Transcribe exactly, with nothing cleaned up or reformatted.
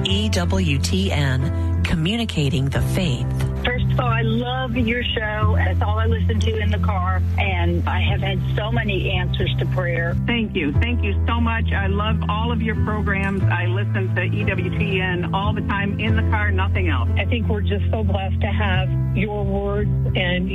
E W T N, communicating the faith. First of all, I love your show. That's all I listen to in the car, and I have had so many answers to prayer. Thank you. Thank you so much. I love all of your programs. I listen to E W T N all the time in the car, nothing else. I think we're just so blessed to have your words and